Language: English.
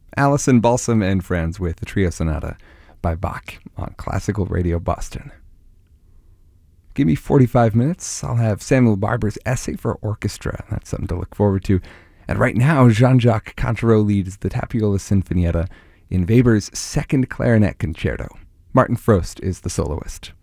Alison Balsam and Friends with the Trio Sonata by Bach on Classical Radio Boston. Give me 45 minutes. I'll have Samuel Barber's Essay for Orchestra. That's something to look forward to. And right now, Jean-Jacques Cantereau leads the Tapiola Sinfonietta in Weber's Second Clarinet Concerto. Martin Frost is the soloist.